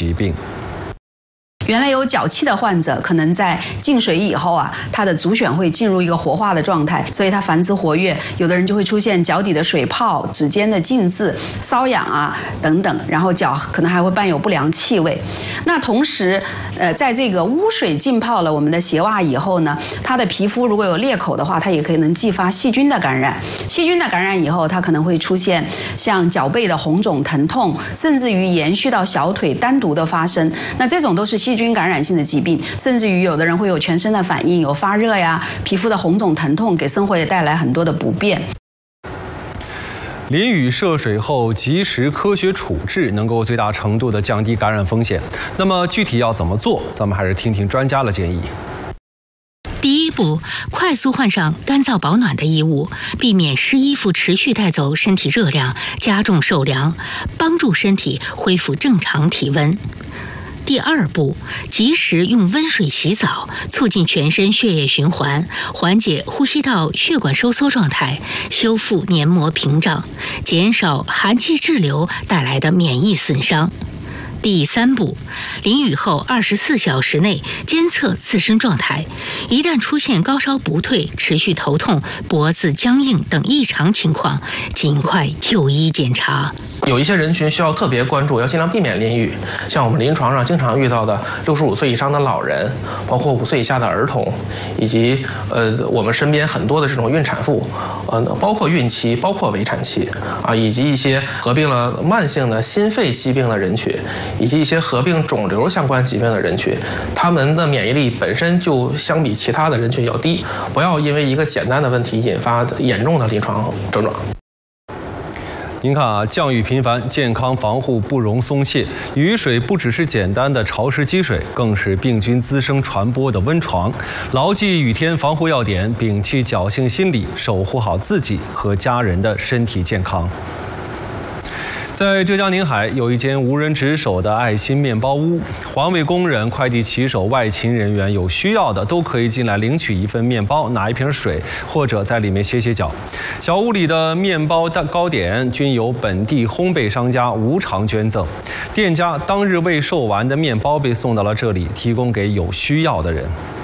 疾病。 原来有脚气的患者，可能在进水以后啊，他的足癣会进入一个活化的状态，所以它繁殖活跃，有的人就会出现脚底的水泡、指尖的浸渍、瘙痒啊等等，然后脚可能还会伴有不良气味。那同时，在这个污水浸泡了我们的鞋袜以后呢，它的皮肤如果有裂口的话，它也可能继发细菌的感染。细菌的感染以后，它可能会出现像脚背的红肿疼痛，甚至于延续到小腿单独的发生。那这种都是细菌感染性的疾病，甚至于有的人会有全身的反应，有发热呀、皮肤的红肿疼痛，给生活也带来很多的不便。 淋雨涉水后及时科学处置，能够最大程度的降低感染风险。那么具体要怎么做？咱们还是听听专家的建议。 第一步，快速换上干燥保暖的衣物，避免湿衣服持续带走身体热量，加重受凉，帮助身体恢复正常体温。第二步，及时用温水洗澡，促进全身血液循环，缓解呼吸道血管收缩状态，修复黏膜屏障，减少寒气滞留带来的免疫损伤。第三步，淋雨后24小时内监测自身状态，一旦出现高烧不退、持续头痛、脖子僵硬等异常情况，尽快就医检查。 有一些人群需要特别关注，要尽量避免淋雨。像我们临床上经常遇到的65岁以上的老人，包括5岁以下的儿童，以及我们身边很多的这种孕产妇，包括孕期、包括围产期啊，以及一些合并了慢性的心肺疾病的人群，以及一些合并肿瘤相关疾病的人群，他们的免疫力本身就相比其他的人群要低，不要因为一个简单的问题引发严重的临床症状。 您看啊，降雨频繁，健康防护不容松懈。雨水不只是简单的潮湿积水，更是病菌滋生传播的温床。牢记雨天防护要点，摒弃侥幸心理，守护好自己和家人的身体健康。在浙江宁海有一间无人值守的爱心面包屋，环卫工人、快递骑手、外勤人员有需要的都可以进来领取一份面包，拿一瓶水，或者在里面歇歇脚。小屋里的面包糕点均由本地烘焙商家无偿捐赠，店家当日未售完的面包被送到了这里，提供给有需要的人。